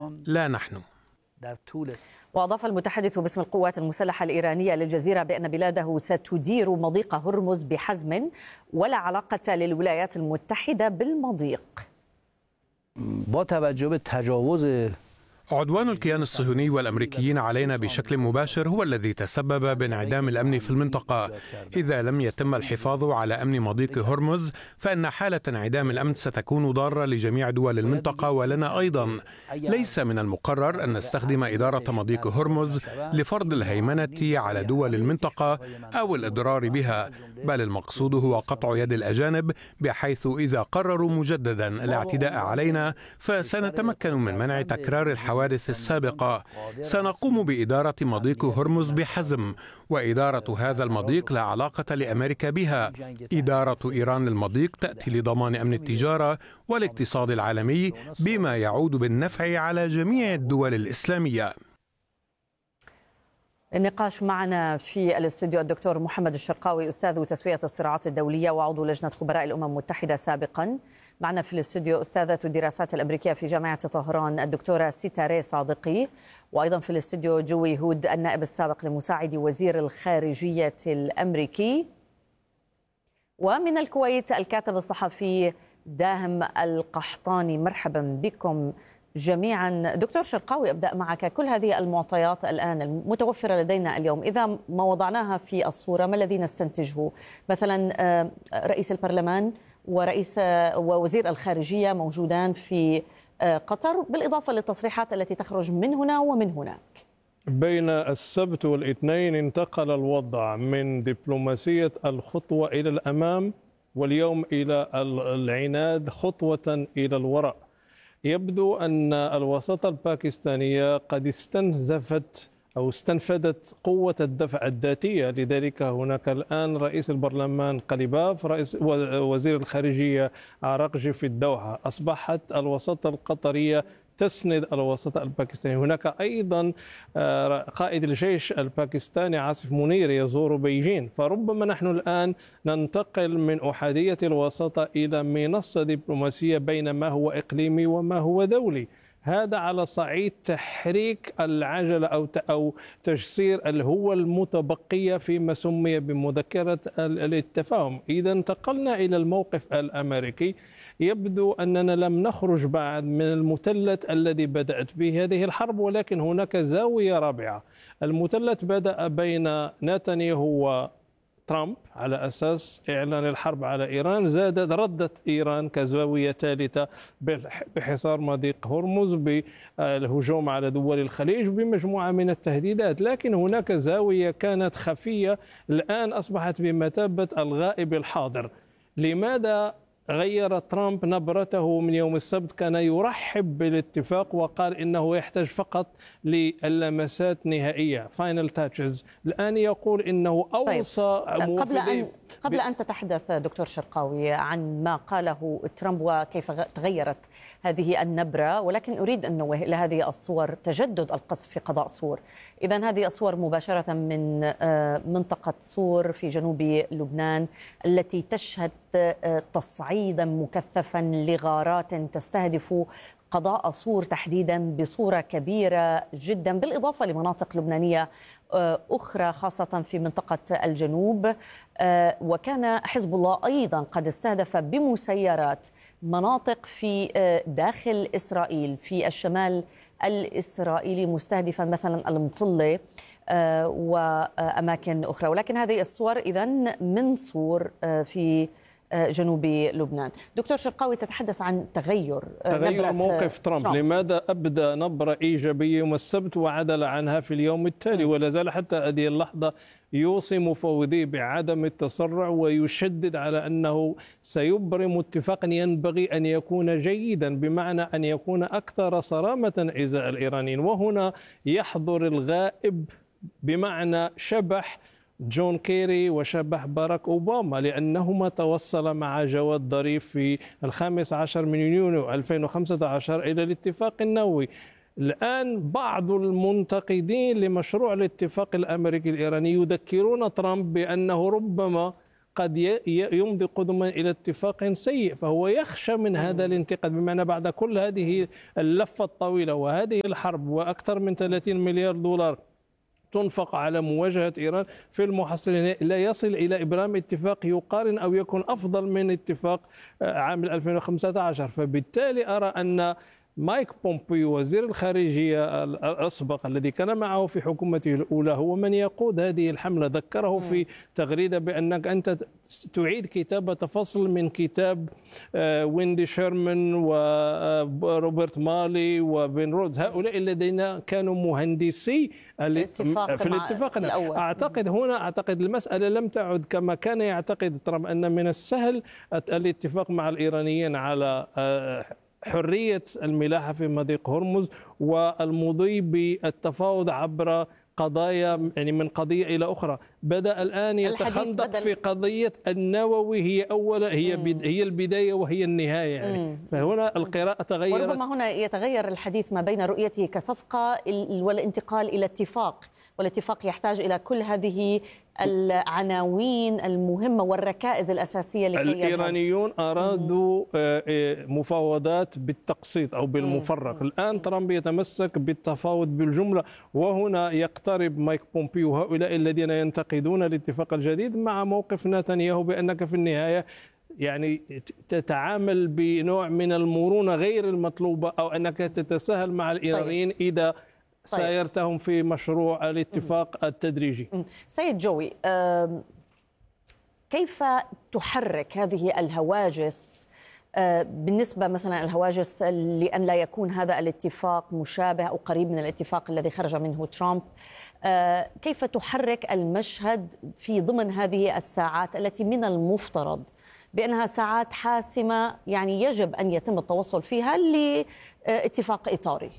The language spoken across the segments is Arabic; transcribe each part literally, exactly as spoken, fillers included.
لا نحن. وأضاف المتحدث باسم القوات المسلحة الإيرانية للجزيرة بأن بلاده ستدير مضيق هرمز بحزم ولا علاقة للولايات المتحدة بالمضيق. عدوان الكيان الصهيوني والأمريكيين علينا بشكل مباشر هو الذي تسبب بانعدام الأمن في المنطقة. إذا لم يتم الحفاظ على أمن مضيق هرمز فإن حالة انعدام الأمن ستكون ضارة لجميع دول المنطقة ولنا أيضا. ليس من المقرر أن نستخدم إدارة مضيق هرمز لفرض الهيمنة على دول المنطقة أو الإضرار بها، بل المقصود هو قطع يد الأجانب، بحيث إذا قرروا مجددا الاعتداء علينا فسنتمكن من منع تكرار الحوادث الحوادث السابقة. سنقوم بإدارة مضيق هرمز بحزم، وإدارة هذا المضيق لا علاقة لأمريكا بها. إدارة إيران للمضيق تأتي لضمان أمن التجارة والاقتصاد العالمي بما يعود بالنفع على جميع الدول الإسلامية. النقاش معنا في الاستوديو الدكتور محمد الشرقاوي، أستاذ تسوية الصراعات الدولية وعضو لجنة خبراء الأمم المتحدة سابقا. معنا في الاستوديو أستاذة الدراسات الأمريكية في جامعة طهران الدكتورة ستاري صادقي، وأيضا في الاستوديو جوي هود النائب السابق لمساعد وزير الخارجية الأمريكي، ومن الكويت الكاتب الصحفي داهم القحطاني. مرحبا بكم جميعا. دكتور شرقاوي، أبدأ معك. كل هذه المعطيات الآن المتوفرة لدينا اليوم، إذا ما وضعناها في الصورة ما الذي نستنتجه؟ مثلا رئيس البرلمان ورئيس ووزير الخارجية موجودان في قطر، بالإضافة للتصريحات التي تخرج من هنا ومن هناك. بين السبت والاثنين انتقل الوضع من دبلوماسية الخطوة إلى الأمام، واليوم إلى العناد خطوة إلى الوراء. يبدو أن الوساطة الباكستانية قد استنزفت أو استنفدت قوة الدفع الذاتية، لذلك هناك الآن رئيس البرلمان قليباف، رئيس وزير الخارجية عراقجي في الدوحة. أصبحت الوساطة القطرية تسند الوساطة الباكستانية. هناك أيضا قائد الجيش الباكستاني عاصف منير يزور بيجين. فربما نحن الآن ننتقل من أحادية الوساطة إلى منصة دبلوماسية بين ما هو إقليمي وما هو دولي. هذا على صعيد تحريك العجلة أو أو تجسير الهوة المتبقية فيما سمي بمذكرة التفاهم. إذا انتقلنا إلى الموقف الأمريكي، يبدو أننا لم نخرج بعد من المثلث الذي بدأت به هذه الحرب، ولكن هناك زاوية رابعة. المثلث بدأ بين نتنياهو ترامب على أساس إعلان الحرب على إيران، زادت ردت إيران كزاوية ثالثة بحصار مضيق هرمز، بالهجوم على دول الخليج، بمجموعة من التهديدات. لكن هناك زاوية كانت خفية الآن أصبحت بمثابة الغائب الحاضر. لماذا غير ترامب نبرته من يوم السبت؟ كان يرحب بالاتفاق وقال إنه يحتاج فقط للمسات نهائية final touches. الآن يقول إنه أوصى. طيب. قبل أن قبل أن تتحدث دكتور شرقاوي عن ما قاله ترامب وكيف تغيرت هذه النبرة، ولكن أريد أن نوه إلى هذه الصور، تجدد القصف في قضاء صور. إذن هذه الصور مباشرة من منطقة صور في جنوب لبنان التي تشهد تصعيدا مكثفا لغارات تستهدف قضاء صور تحديدا بصورة كبيرة جدا، بالإضافة لمناطق لبنانية أخرى خاصة في منطقة الجنوب. وكان حزب الله أيضا قد استهدف بمسيرات مناطق في داخل إسرائيل في الشمال الإسرائيلي، مستهدفا مثلا المطلة وأماكن أخرى. ولكن هذه الصور إذن من صور في جنوب لبنان. دكتور شرقاوي، تتحدث عن تغير تغير موقف ترامب. ترامب لماذا أبدى نبرة إيجابية يوم السبت وعدل عنها في اليوم التالي، ولا زال حتى هذه اللحظة يوصي مفوضيه بعدم التسرع ويشدد على أنه سيبرم اتفاقا ينبغي أن يكون جيدا، بمعنى أن يكون أكثر صرامة إزاء الإيرانيين. وهنا يحضر الغائب بمعنى شبح جون كيري وشبح باراك أوباما، لأنهما توصل مع جواد ظريف في الخامس عشر من يونيو ألفين وخمسة عشر إلى الاتفاق النووي. الآن بعض المنتقدين لمشروع الاتفاق الأمريكي الإيراني يذكرون ترامب بأنه ربما قد يمضي قدما إلى اتفاق سيء، فهو يخشى من هذا الانتقاد. بمعنى بعد كل هذه اللفة الطويلة وهذه الحرب وأكثر من ثلاثين مليار دولار تنفق على مواجهة إيران، في المحصل لا يصل إلى إبرام اتفاق يقارن أو يكون أفضل من اتفاق عام ألفين وخمسة عشر. فبالتالي أرى أن مايك بومبيو وزير الخارجية الأسبق الذي كان معه في حكومته الأولى هو من يقود هذه الحملة. ذكره في تغريدة بأنك أنت تعيد كتابة فصل من كتاب ويندي شيرمان وروبرت مالي وبن رودز، هؤلاء الذين كانوا مهندسي الاتفاق في الاتفاق الأول. أعتقد هنا أعتقد المسألة لم تعد كما كان يعتقد ترامب أن من السهل الاتفاق مع الإيرانيين على حرية الملاحة في مضيق هرمز والمضي بالتفاوض عبر قضايا، يعني من قضية إلى أخرى. بدأ الآن يتخندق في قضية النووي، هي أولا هي هي البداية وهي النهاية يعني. فهنا القراءة تغيرت، وربما هنا يتغير الحديث ما بين رؤيته كصفقة والانتقال إلى اتفاق، والاتفاق يحتاج إلى كل هذه العناوين المهمة والركائز الأساسية لكي الإيرانيون أرادوا مفاوضات بالتقسيط أو بالمفرق. الآن ترامب يتمسك بالتفاوض بالجملة، وهنا يقترب مايك بومبيو هؤلاء الذين ينتقدون الاتفاق الجديد مع موقف نتنياهو بأنك في النهاية يعني تتعامل بنوع من المرونة غير المطلوبة، أو أنك تتساهل مع الإيرانيين إذا طيب. سايرتهم في مشروع الاتفاق التدريجي. سيد جوي، كيف تحرك هذه الهواجس بالنسبة مثلا الهواجس لأن لا يكون هذا الاتفاق مشابه أو قريب من الاتفاق الذي خرج منه ترامب؟ كيف تحرك المشهد في ضمن هذه الساعات التي من المفترض بأنها ساعات حاسمة، يعني يجب أن يتم التوصل فيها لاتفاق إطاري؟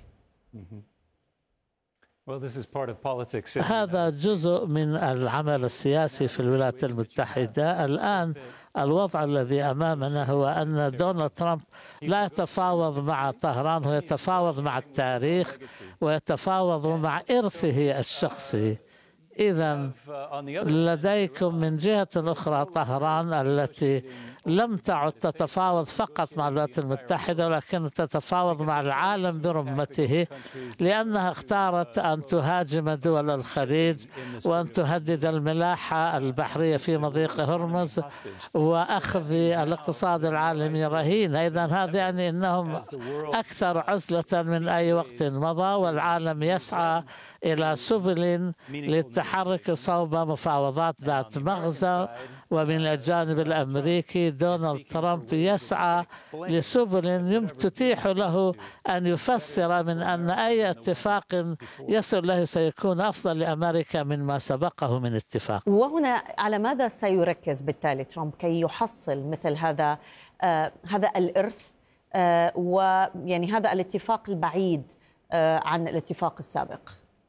هذا جزء من العمل السياسي في الولايات المتحدة. الآن الوضع الذي أمامنا هو أن دونالد ترامب لا يتفاوض مع طهران، هو يتفاوض مع التاريخ ويتفاوض مع إرثه الشخصي. إذا لديكم من جهة أخرى طهران التي لم تعد تتفاوض فقط مع الولايات المتحدة، ولكن تتفاوض مع العالم برمته، لأنها اختارت أن تهاجم دول الخليج وأن تهدد الملاحة البحرية في مضيق هرمز وأخذ الاقتصاد العالمي رهين. إذا هذا يعني أنهم أكثر عزلة من أي وقت مضى، والعالم يسعى إلى سبل للتحرك صوب مفاوضات ذات مغزى. ومن الجانب الأمريكي دونالد ترامب يسعى لسبل تتيح له أن يفسر من أن أي اتفاق يصل له سيكون أفضل لأمريكا مما سبقه من اتفاق. وهنا على ماذا سيركز بالتالي ترامب كي يحصل مثل هذا آه هذا الإرث آه ويعني هذا الاتفاق البعيد آه عن الاتفاق السابق؟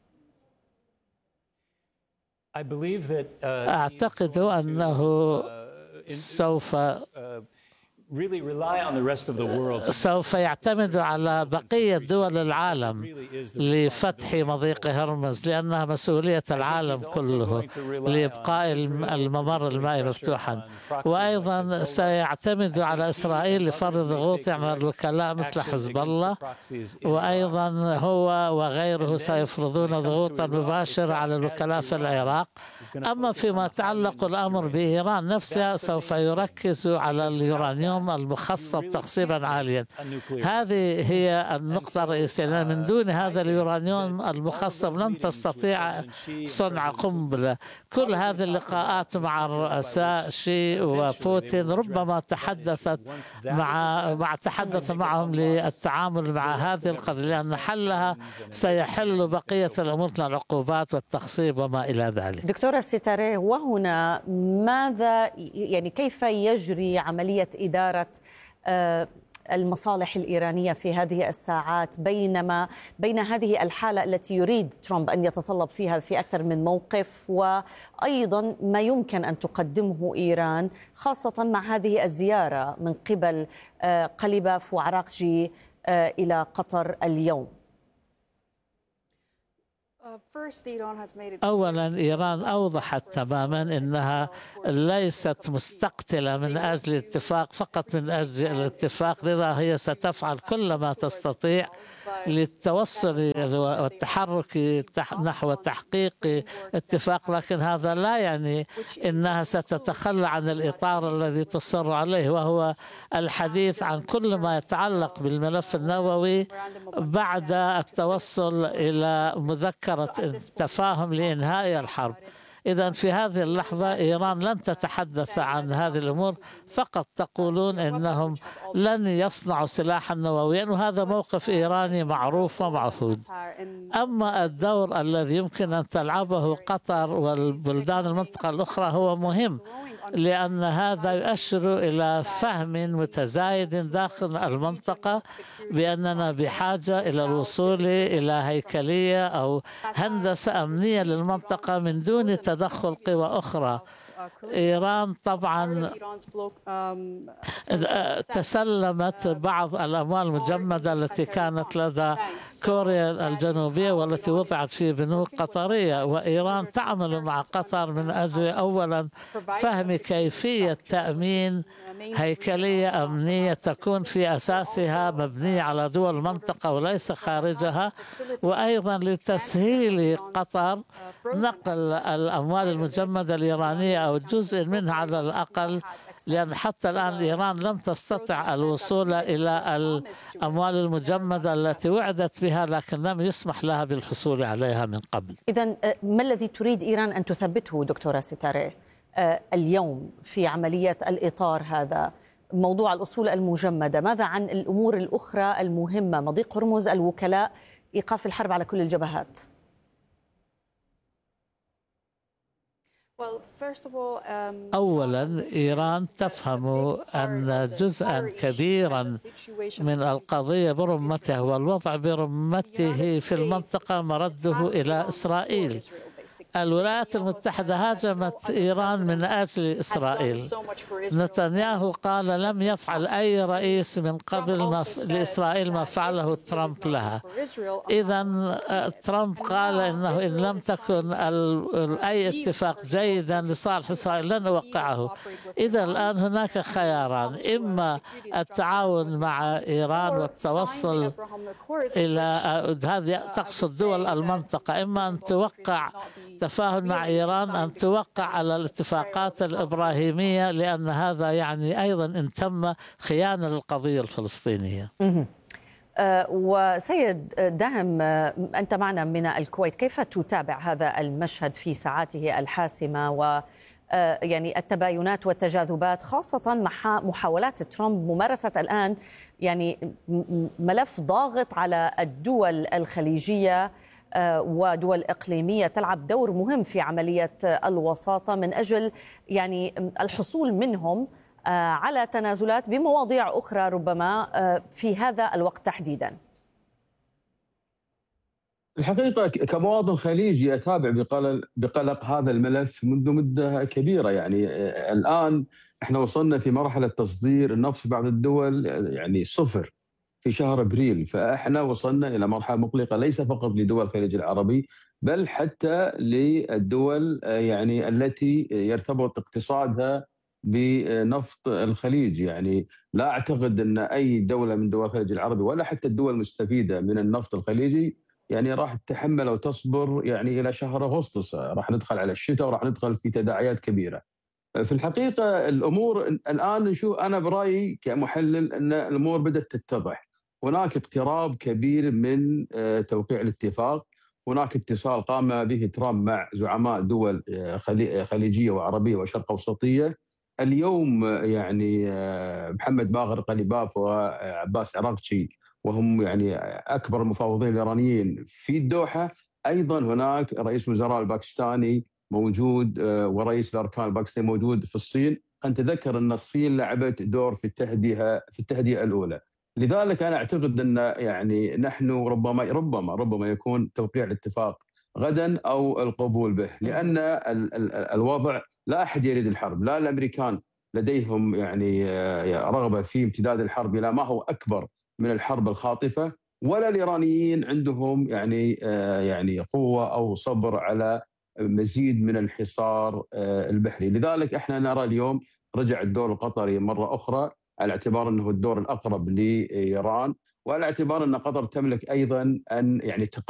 أعتقد أنه سوف سوف يعتمد على بقية دول العالم لفتح مضيق هرمز، لأنها مسؤولية العالم كله لإبقاء الممر المائي مفتوحا. وأيضا سيعتمد على إسرائيل لفرض ضغوط على الوكلاء مثل حزب الله، وأيضا هو وغيره سيفرضون ضغوطا مباشرة على الوكلاء في العراق. أما فيما يتعلق الأمر بإيران نفسها سوف يركز على اليورانيوم المخصب تخصيبا عاليا. هذه هي النقطة الرئيسية. من دون هذا اليورانيوم المخصب لن تستطيع صنع قنبلة. كل هذه اللقاءات مع الرؤساء شي وبوتين ربما تحدثت مع مع تحدث معهم للتعامل مع هذه القضية، لأن حلها سيحل بقية الأمور مثل العقوبات والتخصيب وما إلى ذلك. دكتورة ستاري، وهنا ماذا يعني كيف يجري عملية إدارة المصالح الإيرانية في هذه الساعات بينما بين هذه الحالة التي يريد ترامب أن يتصلب فيها في أكثر من موقف، وأيضا ما يمكن أن تقدمه إيران خاصة مع هذه الزيارة من قبل قليباف وعراقجي إلى قطر اليوم؟ أولا إيران أوضحت تماما أنها ليست مستقتلة من أجل الاتفاق فقط من أجل الاتفاق، لذا هي ستفعل كل ما تستطيع للتوصل والتحرك نحو تحقيق اتفاق، لكن هذا لا يعني أنها ستتخلى عن الإطار الذي تصر عليه، وهو الحديث عن كل ما يتعلق بالملف النووي بعد التوصل إلى مذكرة تفاهم لإنهاء الحرب. إذا في هذه اللحظة إيران لن تتحدث عن هذه الأمور، فقط تقولون إنهم لن يصنعوا سلاحا نوويا، وهذا موقف إيراني معروف ومعهود. أما الدور الذي يمكن أن تلعبه قطر والبلدان المنطقة الأخرى هو مهم، لأن هذا يؤشر إلى فهم متزايد داخل المنطقة بأننا بحاجة إلى الوصول إلى هيكلية أو هندسة أمنية للمنطقة من دون تدخل قوى أخرى. إيران طبعا تسلمت بعض الأموال المجمدة التي كانت لدى كوريا الجنوبية والتي وضعت في بنوك قطرية، وإيران تعمل مع قطر من أجل أولا فهم كيفية تأمين هيكلية أمنية تكون في أساسها مبنية على دول المنطقة وليس خارجها، وأيضا لتسهيل قطر نقل الأموال المجمدة الإيرانية أو جزء منها على الأقل، لأن حتى الآن إيران لم تستطع الوصول إلى الأموال المجمدة التي وعدت بها، لكن لم يسمح لها بالحصول عليها من قبل. إذن ما الذي تريد إيران أن تثبته دكتورة ستاري اليوم في عملية الإطار هذا؟ موضوع الأصول المجمدة، ماذا عن الأمور الأخرى المهمة، مضيق هرمز، الوكلاء، إيقاف الحرب على كل الجبهات؟ أولا إيران تفهم أن جزءا كبيرا من القضية برمتها والوضع برمته في المنطقة مرده إلى إسرائيل. الولايات المتحدة هاجمت إيران من أجل إسرائيل. نتنياهو قال لم يفعل أي رئيس من قبل ما لإسرائيل ما فعله ترامب لها. إذا ترامب قال إنه إن لم تكن أي اتفاق جيدا لصالح إسرائيل لن أوقعه. إذا الآن هناك خياران، إما التعاون مع إيران والتوصل إلى هذه تقصد دول المنطقة، إما أن توقع تفاهم مع إيران أن توقع على الاتفاقات الإبراهيمية، لأن هذا يعني أيضا إن تم خيانة للقضية الفلسطينية. أه وسيد دعم، أنت معنا من الكويت، كيف تتابع هذا المشهد في ساعاته الحاسمة و يعني التباينات والتجاذبات، خاصة مع محاولات ترامب ممارسة الآن يعني ملف ضاغط على الدول الخليجية ودول إقليمية تلعب دور مهم في عملية الوساطة من أجل يعني الحصول منهم على تنازلات بمواضيع أخرى ربما في هذا الوقت تحديدا؟ الحقيقة كمواطن خليجي أتابع بقلق, بقلق هذا الملف منذ مدة كبيرة. يعني الآن احنا وصلنا في مرحلة تصدير النفط في بعض الدول يعني صفر في شهر أبريل، فإحنا وصلنا إلى مرحلة مقلقة ليس فقط لدول الخليج العربي بل حتى للدول يعني التي يرتبط اقتصادها بنفط الخليج. يعني لا أعتقد أن أي دولة من دول الخليج العربي ولا حتى الدول المستفيدة من النفط الخليجي يعني راح تتحمل أو تصبر يعني إلى شهر أغسطس، راح ندخل على الشتاء وراح ندخل في تداعيات كبيرة. في الحقيقة الأمور الآن نشوف، أنا برأيي كمحلل أن الأمور بدأت تتضح. هناك اقتراب كبير من توقيع الاتفاق، هناك اتصال قام به ترامب مع زعماء دول خليجية وعربية وشرق أوسطية. اليوم يعني محمد باقر قليباف وعباس عراقجي وهم يعني أكبر المفاوضين الإيرانيين في الدوحة. أيضا هناك رئيس وزراء الباكستاني موجود ورئيس الأركان الباكستاني موجود في الصين. نتذكر أن الصين لعبت دور في التهدئة في التهدئة الأولى. لذلك أنا أعتقد أن يعني نحن ربما ربما ربما يكون توقيع الاتفاق غدا أو القبول به، لأن ال ال الوضع لا أحد يريد الحرب، لا الأمريكان لديهم يعني رغبة في امتداد الحرب إلى ما هو أكبر من الحرب الخاطفة، ولا الإيرانيين عندهم يعني يعني قوة أو صبر على مزيد من الحصار البحري. لذلك احنا نرى اليوم رجع الدور القطري مرة أخرى على اعتبار أنه الدور الأقرب لإيران، وعلى اعتبار أن قطر تملك أيضا أن يعني